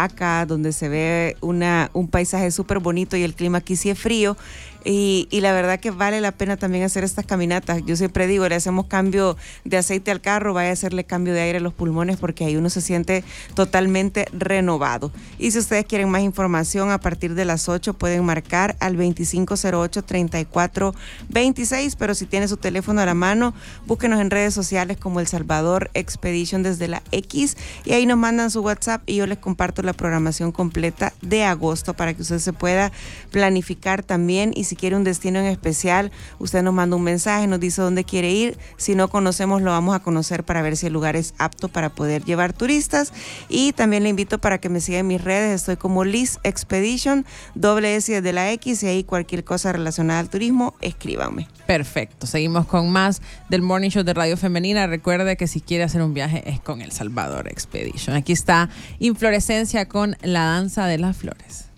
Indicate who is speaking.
Speaker 1: Oaxaca, donde se ve un paisaje súper bonito y el clima aquí sí es frío. Y la verdad que vale la pena también hacer estas caminatas. Yo siempre digo, le hacemos cambio de aceite al carro, vaya a hacerle cambio de aire a los pulmones, porque ahí uno se siente totalmente renovado. Y si ustedes quieren más información, a partir de las 8 pueden marcar al 2508-3426, pero si tiene su teléfono a la mano, búsquenos en redes sociales como El Salvador Expedition desde la X, y ahí nos mandan su WhatsApp y yo les comparto la programación completa de agosto para que usted se pueda planificar también. Y si quiere un destino en especial, usted nos manda un mensaje, nos dice dónde quiere ir. Si no conocemos, lo vamos a conocer para ver si el lugar es apto para poder llevar turistas. Y también le invito para que me siga en mis redes. Estoy como Liz Expedition, S desde la X, y ahí cualquier cosa relacionada al turismo, escríbanme.
Speaker 2: Perfecto. Seguimos con más del Morning Show de Radio Femenina. Recuerde que si quiere hacer un viaje es con El Salvador Expedition. Aquí está Inflorescencia con La Danza de las Flores.